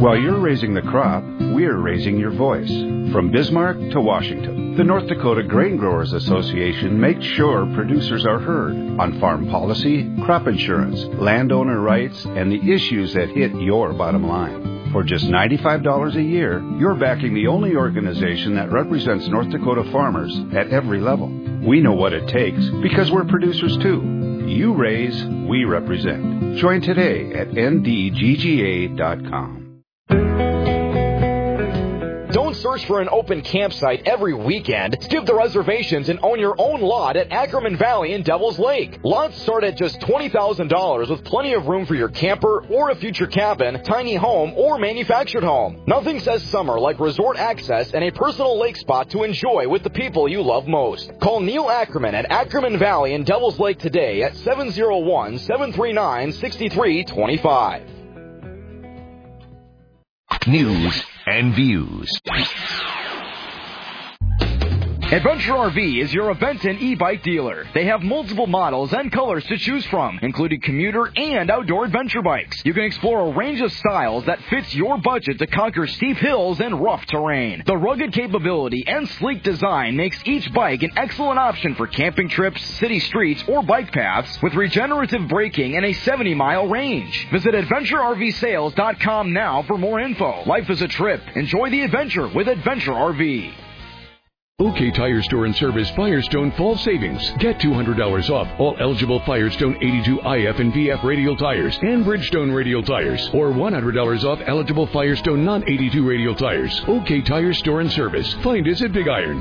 While you're raising the crop, we're raising your voice. From Bismarck to Washington, the North Dakota Grain Growers Association makes sure producers are heard on farm policy, crop insurance, landowner rights, and the issues that hit your bottom line. For just $95 a year, you're backing the only organization that represents North Dakota farmers at every level. We know what it takes because we're producers too. You raise, we represent. Join today at ndgga.com. Don't search for an open campsite every weekend. Skip the reservations and own your own lot at Ackerman Valley in Devil's Lake. Lots start at just $20,000 with plenty of room for your camper or a future cabin, tiny home, or manufactured home. Nothing says summer like resort access and a personal lake spot to enjoy with the people you love most. Call Neil Ackerman at Ackerman Valley in Devil's Lake today at 701-739-6325. News and views. Adventure RV is your event and e-bike dealer. They have multiple models and colors to choose from, including commuter and outdoor adventure bikes. You can explore a range of styles that fits your budget to conquer steep hills and rough terrain. The rugged capability and sleek design makes each bike an excellent option for camping trips, city streets, or bike paths with regenerative braking and a 70-mile range. Visit AdventureRVSales.com now for more info. Life is a trip. Enjoy the adventure with Adventure RV. OK Tire Store and Service Firestone Fall Savings. Get $200 off all eligible Firestone 82 IF and VF radial tires and Bridgestone radial tires, or $100 off eligible Firestone non-82 radial tires. OK Tire Store and Service. Find us at Big Iron.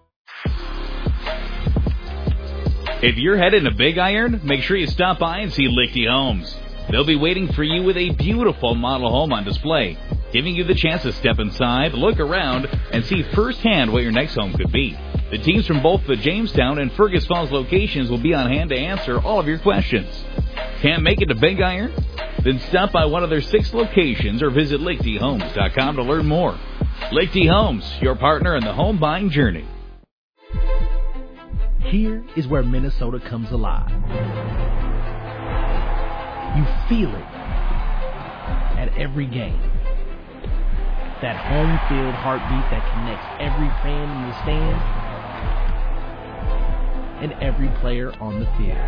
If you're headed to Big Iron, make sure you stop by and see Lichty Homes. They'll be waiting for you with a beautiful model home on display, giving you the chance to step inside, look around, and see firsthand what your next home could be. The teams from both the Jamestown and Fergus Falls locations will be on hand to answer all of your questions. Can't make it to Big Iron? Then stop by one of their 6 locations or visit LichtyHomes.com to learn more. Lichty Homes, your partner in the home buying journey. Here is where Minnesota comes alive. You feel it at every game. That home field heartbeat that connects every fan in the stands and every player on the field.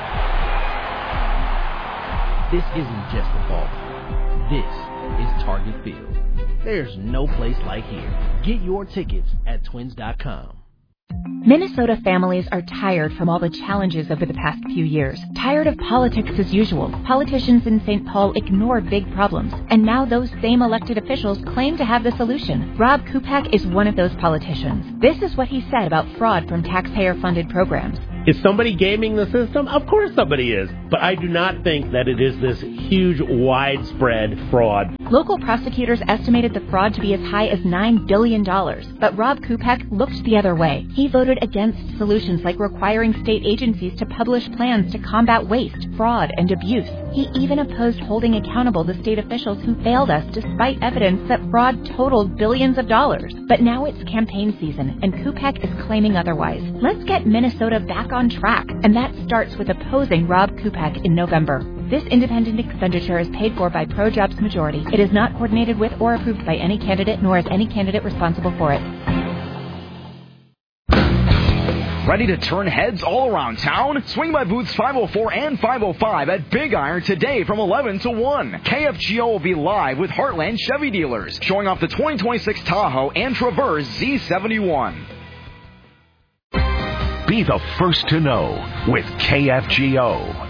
This isn't just a ballpark. This is Target Field. There's no place like here. Get your tickets at twins.com. Minnesota families are tired from all the challenges over the past few years. Tired of politics as usual. Politicians in St. Paul ignore big problems, and now those same elected officials claim to have the solution. Rob Kupak is one of those politicians. This is what he said about fraud from taxpayer-funded programs. Is somebody gaming the system? Of course somebody is. But I do not think that it is this huge, widespread fraud. Local prosecutors estimated the fraud to be as high as $9 billion. But Rob Kupak looked the other way. He voted against solutions like requiring state agencies to publish plans to combat waste, fraud, and abuse. He even opposed holding accountable the state officials who failed us despite evidence that fraud totaled billions of dollars. But now it's campaign season, and Kupak is claiming otherwise. Let's get Minnesota back on track, and that starts with opposing Rob Kupak in November. This independent expenditure is paid for by ProJobs Majority. It is not coordinated with or approved by any candidate, nor is any candidate responsible for it. Ready to turn heads all around town? Swing by booths 504 and 505 at Big Iron today from 11 to 1. KFGO will be live with Heartland Chevy dealers, showing off the 2026 Tahoe and Traverse Z71. Be the first to know with KFGO.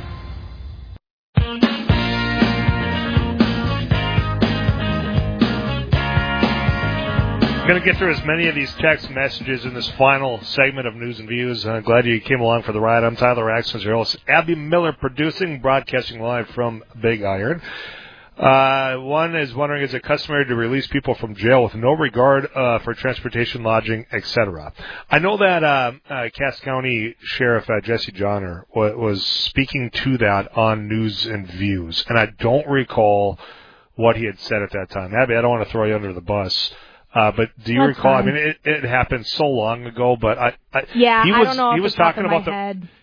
I'm going to get through as many of these text messages in this final segment of News and Views. I'm glad you came along for the ride. I'm Tyler Axons, your host. Abby Miller producing, broadcasting live from Big Iron. One is wondering, is it customary to release people from jail with no regard for transportation, lodging, etc.? I know that Cass County Sheriff Jesse Johnner was speaking to that on News and Views, and I don't recall what he had said at that time. Abby, I don't want to throw you under the bus. But do you recall? Fine. I mean, it happened so long ago. But I don't know. He was talking about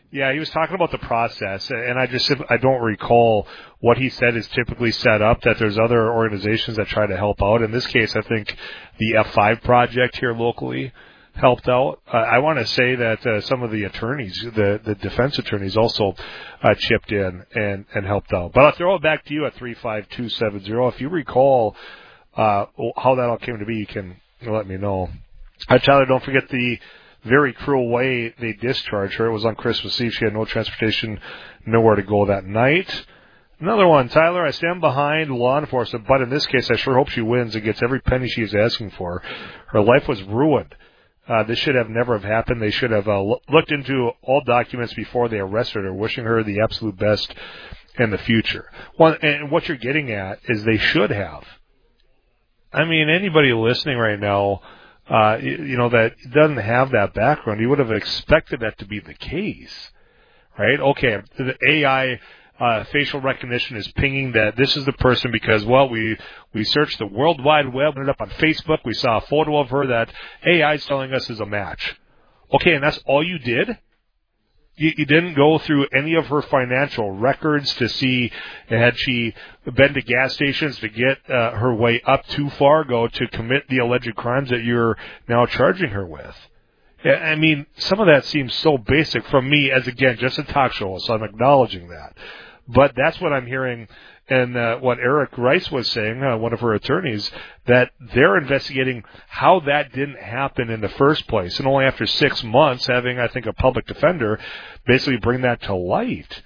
Yeah, he was talking about the process, and I don't recall what he said is typically set up, that there's other organizations that try to help out. In this case, I think the F5 project here locally helped out. I want to say that some of the attorneys, the defense attorneys, also chipped in and helped out. But I'll throw it back to you at 35270. If you recall how that all came to be, you can let me know. Tyler, don't forget the very cruel way they discharged her. It was on Christmas Eve. She had no transportation, nowhere to go that night. Another one, Tyler, I stand behind law enforcement, but in this case, I sure hope she wins and gets every penny she is asking for. Her life was ruined. This should have never have happened. They should have looked into all documents before they arrested her, wishing her the absolute best in the future. Well, and what you're getting at is they should have. I mean, anybody listening right now, that doesn't have that background, you would have expected that to be the case, right? Okay, the AI facial recognition is pinging that this is the person because, well, we searched the World Wide Web, ended up on Facebook, we saw a photo of her that AI is telling us is a match. Okay, and that's all you did? You didn't go through any of her financial records to see had she been to gas stations to get her way up to Fargo to commit the alleged crimes that you're now charging her with. I mean, some of that seems so basic from me as, again, just a talk show, so I'm acknowledging that. But that's what I'm hearing, and what Eric Rice was saying, one of her attorneys, that they're investigating how that didn't happen in the first place. And only after 6 months, having, I think, a public defender basically bring that to light.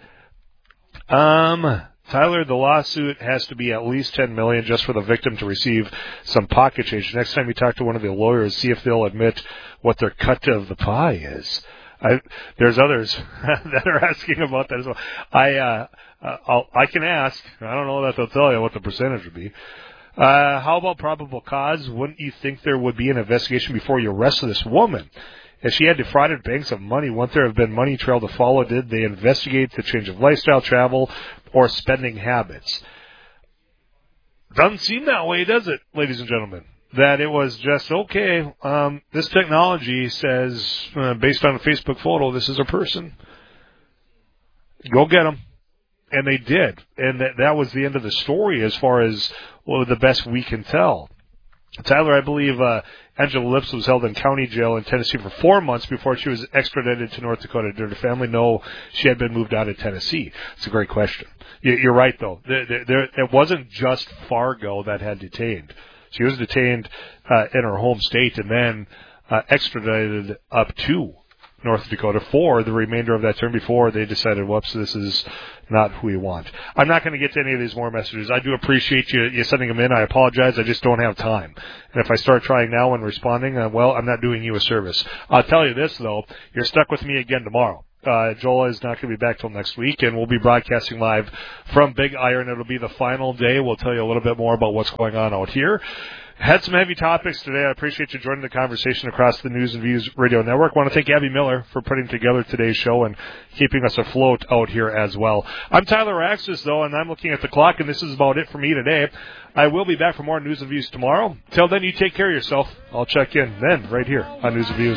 Tyler, the lawsuit has to be at least $10 million just for the victim to receive some pocket change. Next time you talk to one of the lawyers, see if they'll admit what their cut of the pie is. There's others that are asking about that as well. I can ask. I don't know that they'll tell you what the percentage would be. How about probable cause? Wouldn't you think there would be an investigation before you arrest this woman? If she had defrauded banks of money, wouldn't there have been money trail to follow? Did they investigate the change of lifestyle, travel, or spending habits? Doesn't seem that way, does it, ladies and gentlemen? That it was just, okay, this technology says, based on a Facebook photo, this is a person. Go get them. And they did. And that was the end of the story as far as, well, the best we can tell. Tyler, I believe Angela Lips was held in county jail in Tennessee for 4 months before she was extradited to North Dakota. Did her family know she had been moved out of Tennessee? It's a great question. You're right, though. It wasn't just Fargo that had detained. She was detained in her home state and then extradited up to North Dakota for the remainder of that term before they decided, whoops, this is not who we want. I'm not going to get to any of these more messages. I do appreciate you sending them in. I apologize. I just don't have time. And if I start trying now and responding, I'm not doing you a service. I'll tell you this, though. You're stuck with me again tomorrow. Joel is not going to be back till next week, and we'll be broadcasting live from Big Iron. It'll be the final day. We'll tell you a little bit more about what's going on out here. Had some heavy topics today. I appreciate you joining the conversation across the News and Views Radio Network. I want to thank Abby Miller for putting together today's show and keeping us afloat out here as well. I'm Tyler Axis, though, and I'm looking at the clock, and this is about it for me today. I will be back for more News and Views tomorrow. Till then, you take care of yourself. I'll check in then right here on News and Views.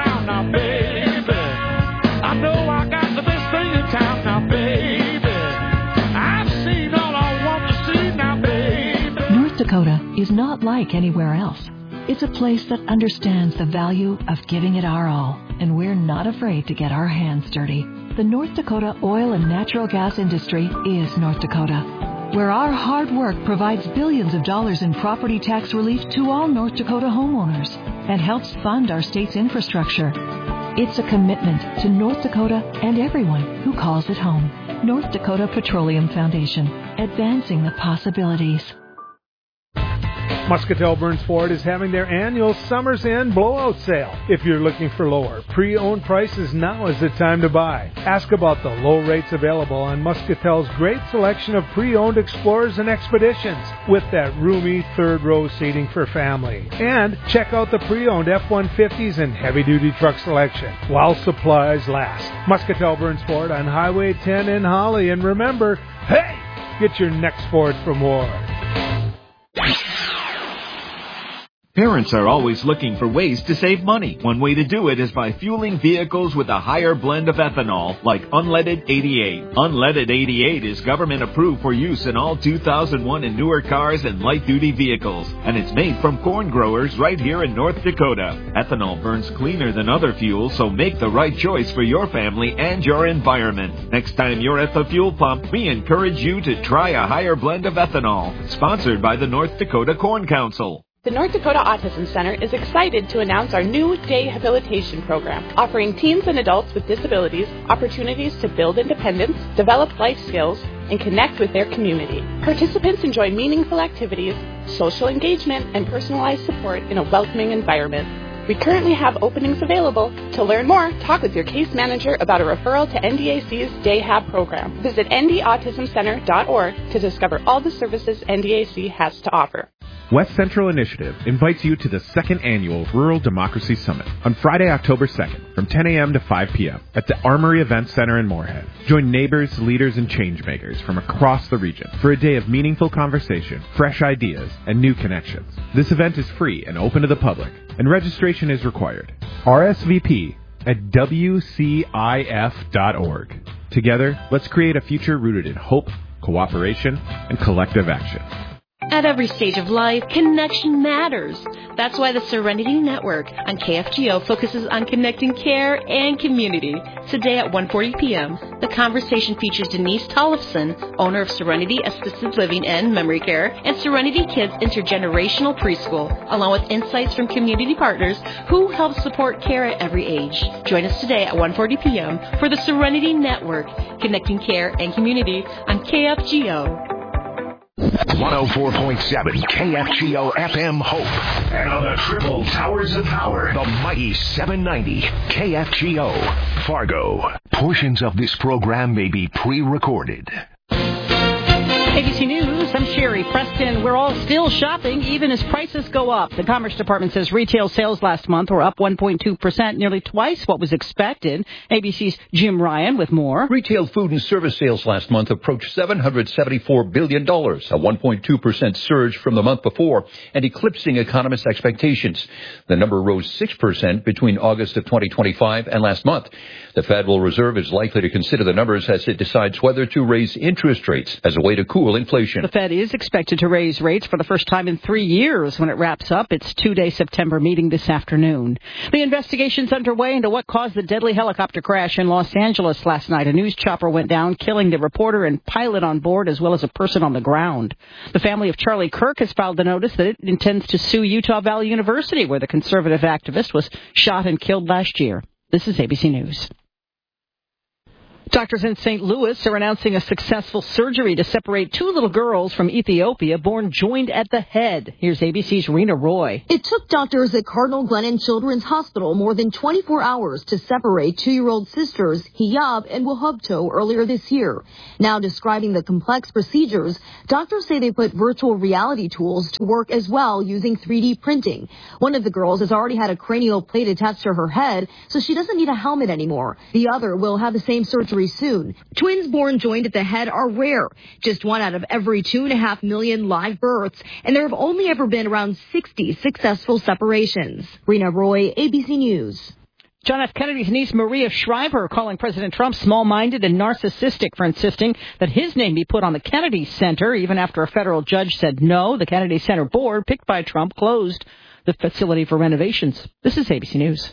I know I got the best thing in town now, baby. I've seen all I want to see now, baby. North Dakota is not like anywhere else. It's a place that understands the value of giving it our all, and we're not afraid to get our hands dirty. The North Dakota oil and natural gas industry is North Dakota, where our hard work provides billions of dollars in property tax relief to all North Dakota homeowners and helps fund our state's infrastructure. It's a commitment to North Dakota and everyone who calls it home. North Dakota Petroleum Foundation, advancing the possibilities. Muscatel Burns Ford is having their annual Summer's End blowout sale. If you're looking for lower pre-owned prices, now is the time to buy. Ask about the low rates available on Muscatel's great selection of pre-owned Explorers and Expeditions with that roomy third row seating for family. And check out the pre-owned F-150s and heavy-duty truck selection while supplies last. Muscatel Burns Ford on Highway 10 in Holly. And remember, hey, get your next Ford from Ward. Parents are always looking for ways to save money. One way to do it is by fueling vehicles with a higher blend of ethanol, like Unleaded 88. Unleaded 88 is government approved for use in all 2001 and newer cars and light-duty vehicles, and it's made from corn growers right here in North Dakota. Ethanol burns cleaner than other fuels, so make the right choice for your family and your environment. Next time you're at the fuel pump, we encourage you to try a higher blend of ethanol. Sponsored by the North Dakota Corn Council. The North Dakota Autism Center is excited to announce our new day habilitation program, offering teens and adults with disabilities opportunities to build independence, develop life skills, and connect with their community. Participants enjoy meaningful activities, social engagement, and personalized support in a welcoming environment. We currently have openings available. To learn more, talk with your case manager about a referral to NDAC's Day Hab program. Visit ndautismcenter.org to discover all the services NDAC has to offer. West Central Initiative invites you to the second annual Rural Democracy Summit on Friday, October 2nd from 10 a.m. to 5 p.m. at the Armory Event Center in Moorhead. Join neighbors, leaders, and changemakers from across the region for a day of meaningful conversation, fresh ideas, and new connections. This event is free and open to the public, and registration is required. RSVP at WCIF.org. Together, let's create a future rooted in hope, cooperation, and collective action. At every stage of life, connection matters. That's why the Serenity Network on KFGO focuses on connecting care and community. Today at 1:40 p.m., the conversation features Denise Tollefson, owner of Serenity Assisted Living and Memory Care, and Serenity Kids Intergenerational Preschool, along with insights from community partners who help support care at every age. Join us today at 1:40 p.m. for the Serenity Network, connecting care and community on KFGO. 104.7 KFGO FM Hope. And on the triple towers of power, the mighty 790 KFGO Fargo. Portions of this program may be pre-recorded. ABC News, I'm Sherry Preston. We're all still shopping, even as prices go up. The Commerce Department says retail sales last month were up 1.2%, nearly twice what was expected. ABC's Jim Ryan with more. Retail food and service sales last month approached $774 billion, a 1.2% surge from the month before, and eclipsing economists' expectations. The number rose 6% between August of 2025 and last month. The Federal Reserve is likely to consider the numbers as it decides whether to raise interest rates as a way to cool inflation. The Fed is expected to raise rates for the first time in 3 years when it wraps up its two-day September meeting this afternoon. The investigation's underway into what caused the deadly helicopter crash in Los Angeles last night. A news chopper went down, killing the reporter and pilot on board as well as a person on the ground. The family of Charlie Kirk has filed a notice that it intends to sue Utah Valley University, where the conservative activist was shot and killed last year. This is ABC News. Doctors in St. Louis are announcing a successful surgery to separate two little girls from Ethiopia born joined at the head. Here's ABC's Rena Roy. It took doctors at Cardinal Glennon Children's Hospital more than 24 hours to separate 2-year-old sisters Hiyab and Wahubto earlier this year. Now describing the complex procedures, doctors say they put virtual reality tools to work as well using 3D printing. One of the girls has already had a cranial plate attached to her head, so she doesn't need a helmet anymore. The other will have the same surgery soon. Twins born joined at the head are rare, just 1 out of every 2.5 million live births, and there have only ever been around 60 successful separations. Rena Roy, ABC News. John F. Kennedy's niece Maria Shriver calling President Trump small-minded and narcissistic for insisting that his name be put on the Kennedy Center, even after a federal judge said no. The Kennedy Center board, picked by Trump, closed the facility for renovations. This is ABC News.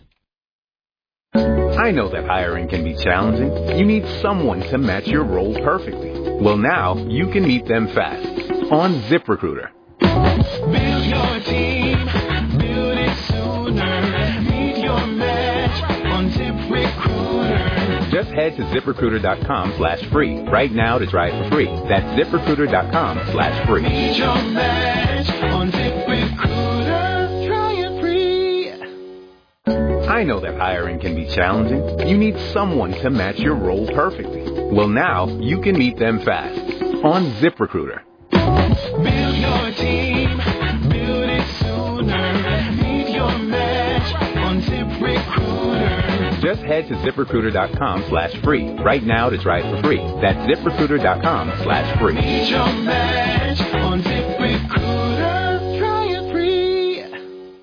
I know that hiring can be challenging. You need someone to match your role perfectly. Well, now you can meet them fast on ZipRecruiter. Build your team, build it sooner. Meet your match on ZipRecruiter. Just head to ZipRecruiter.com/free right now to try it for free. That's ZipRecruiter.com/free. Meet your match on ZipRecruiter. Try it free. I know that hiring can be challenging. You need someone to match your role perfectly. Well, now you can meet them fast on ZipRecruiter. Build your team, build it sooner. Meet your match on ZipRecruiter. Just head to ZipRecruiter.com/free right now to try it for free. That's ZipRecruiter.com/free. Meet your match on ZipRecruiter. Try it free.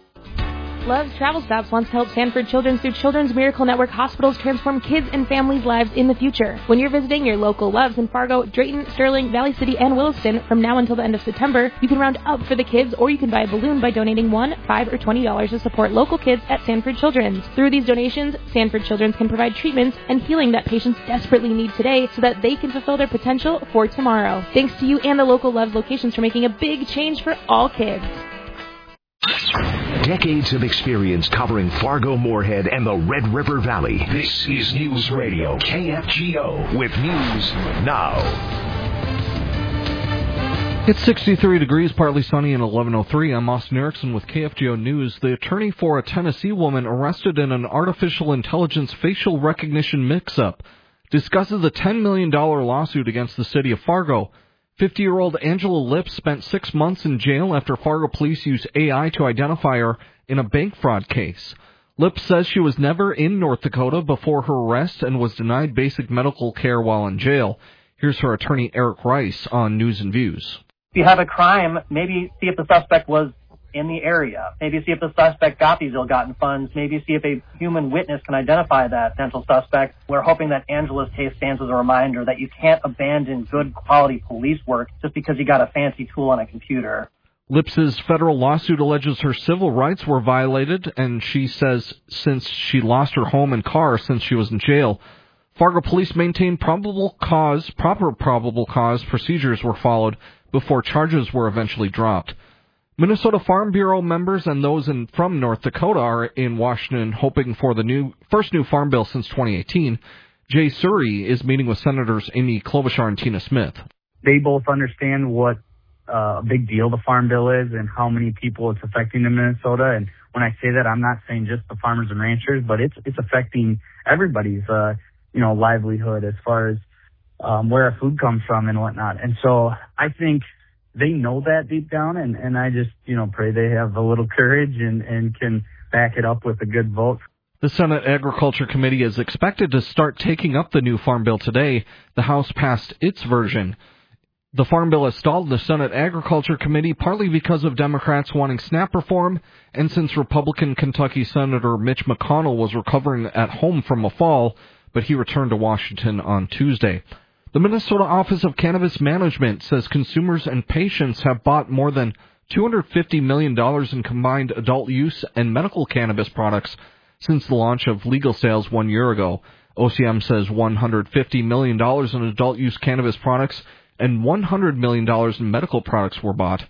Love's Travel Stops wants to help Sanford Children's through Children's Miracle Network hospitals transform kids and families' lives in the future. When you're visiting your local Loves in Fargo, Drayton, Sterling, Valley City, and Williston from now until the end of September, you can round up for the kids, or you can buy a balloon by donating $1, $5, or $20 to support local kids at Sanford Children's. Through these donations, Sanford Children's can provide treatments and healing that patients desperately need today so that they can fulfill their potential for tomorrow. Thanks to you and the local Loves locations for making a big change for all kids. Decades of experience covering Fargo, Moorhead, and the Red River Valley. This is News Radio KFGO with news now. It's 63 degrees, partly sunny, and 11:03. I'm Austin Erickson with KFGO News. The attorney for a Tennessee woman arrested in an artificial intelligence facial recognition mix-up discusses a $10 million lawsuit against the city of Fargo. 50-year-old Angela Lips spent 6 months in jail after Fargo police used AI to identify her in a bank fraud case. Lips says she was never in North Dakota before her arrest and was denied basic medical care while in jail. Here's her attorney, Eric Rice, on News and Views. If you have a crime, maybe see if the suspect was in the area. Maybe see if the suspect got these ill-gotten funds. Maybe see if a human witness can identify that potential suspect. We're hoping that Angela's case stands as a reminder that you can't abandon good quality police work just because you got a fancy tool on a computer. Lips's federal lawsuit alleges her civil rights were violated, and she says since she lost her home and car since she was in jail, Fargo police maintain proper probable cause procedures were followed before charges were eventually dropped. Minnesota Farm Bureau members and those from North Dakota are in Washington hoping for the first new farm bill since 2018. Jay Surrey is meeting with Senators Amy Klobuchar and Tina Smith. They both understand what a big deal the farm bill is and how many people it's affecting in Minnesota. And when I say that, I'm not saying just the farmers and ranchers, but it's affecting everybody's livelihood as far as where our food comes from and whatnot. And so I think they know that deep down, and I just, pray they have a little courage and can back it up with a good vote. The Senate Agriculture Committee is expected to start taking up the new farm bill today. The House passed its version. The farm bill has stalled in the Senate Agriculture Committee partly because of Democrats wanting SNAP reform, and since Republican Kentucky Senator Mitch McConnell was recovering at home from a fall, but he returned to Washington on Tuesday. The Minnesota Office of Cannabis Management says consumers and patients have bought more than $250 million in combined adult use and medical cannabis products since the launch of legal sales 1 year ago. OCM says $150 million in adult use cannabis products and $100 million in medical products were bought.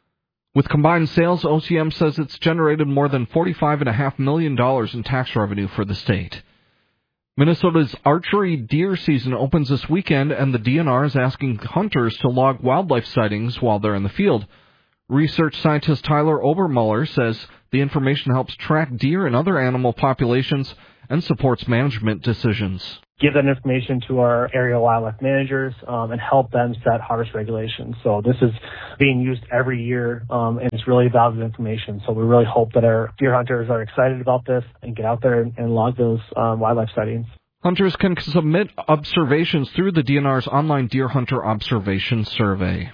With combined sales, OCM says it's generated more than $45.5 million in tax revenue for the state. Minnesota's archery deer season opens this weekend, and the DNR is asking hunters to log wildlife sightings while they're in the field. Research scientist Tyler Obermuller says the information helps track deer and other animal populations and supports management decisions. Give that information to our area wildlife managers and help them set harvest regulations. So this is being used every year, and it's really valuable information. So we really hope that our deer hunters are excited about this and get out there and log those wildlife sightings. Hunters can submit observations through the DNR's online Deer Hunter Observation Survey.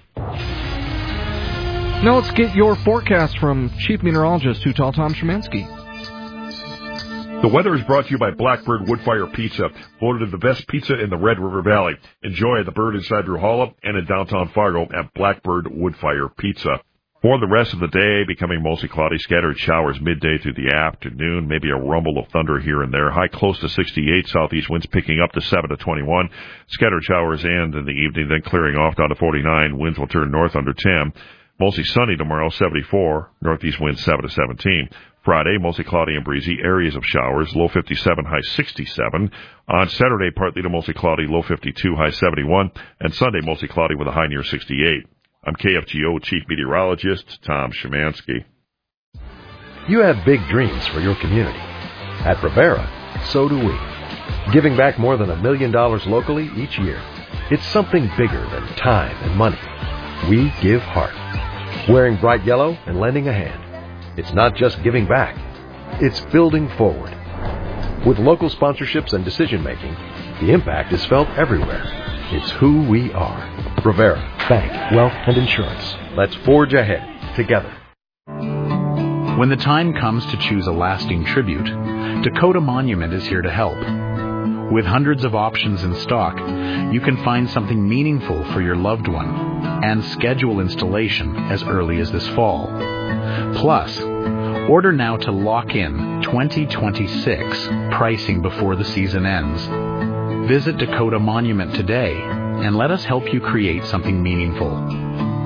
Now let's get your forecast from Chief Meteorologist Hutal Tom Szymanski. The weather is brought to you by Blackbird Woodfire Pizza, voted the best pizza in the Red River Valley. Enjoy the bird inside Ruhala and in downtown Fargo at Blackbird Woodfire Pizza. For the rest of the day, becoming mostly cloudy, scattered showers midday through the afternoon, maybe a rumble of thunder here and there. High close to 68, southeast winds picking up to 7 to 21. Scattered showers and in the evening, then clearing off down to 49. Winds will turn north under 10. Mostly sunny tomorrow, 74. Northeast winds 7 to 17. Friday, mostly cloudy and breezy, areas of showers, low 57, high 67. On Saturday, partly to mostly cloudy, low 52, high 71. And Sunday, mostly cloudy with a high near 68. I'm KFGO Chief Meteorologist Tom Szymanski. You have big dreams for your community. At Rivera, so do we. Giving back more than $1 million locally each year. It's something bigger than time and money. We give heart. Wearing bright yellow and lending a hand. It's not just giving back. It's building forward. With local sponsorships and decision-making, the impact is felt everywhere. It's who we are. Rivera, Bank, Wealth, and Insurance. Let's forge ahead together. When the time comes to choose a lasting tribute, Dakota Monument is here to help. With hundreds of options in stock, you can find something meaningful for your loved one and schedule installation as early as this fall. Plus, order now to lock in 2026 pricing before the season ends. Visit Dakota Monument today and let us help you create something meaningful.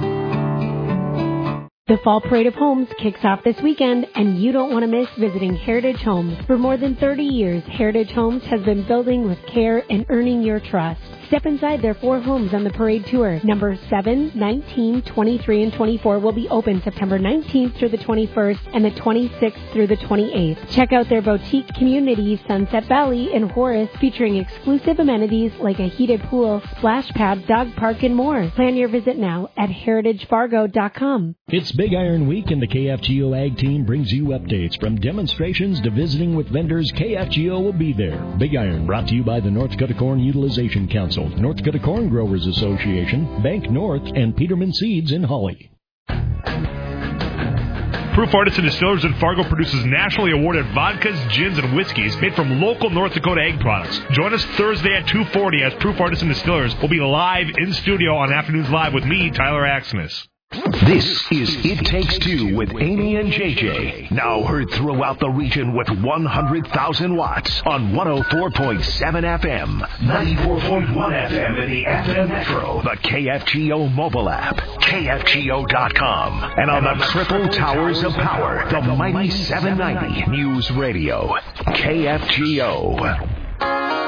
The Fall Parade of Homes kicks off this weekend, and you don't want to miss visiting Heritage Homes. For more than 30 years, Heritage Homes has been building with care and earning your trust. Step inside their 4 homes on the parade tour. Numbers 7, 19, 23, and 24 will be open September 19th through the 21st and the 26th through the 28th. Check out their boutique communities, Sunset Valley and Horace, featuring exclusive amenities like a heated pool, splash pad, dog park, and more. Plan your visit now at heritagefargo.com. It's Big Iron Week, and the KFGO Ag team brings you updates from demonstrations to visiting with vendors. KFGO will be there. Big Iron brought to you by the North Dakota Corn Utilization Council, North Dakota Corn Growers Association, Bank North, and Peterman Seeds in Holly. Proof Artisan Distillers in Fargo produces nationally awarded vodkas, gins, and whiskeys made from local North Dakota ag products. Join us Thursday at 2:40 as Proof Artisan Distillers will be live in studio on Afternoons Live with me, Tyler Axness. This is It Takes Two with Amy and JJ. Now heard throughout the region with 100,000 watts on 104.7 FM, 94.1 FM in the FM Metro, the KFGO mobile app, KFGO.com, and on the Triple Towers of Power, the mighty 790 News Radio, KFGO.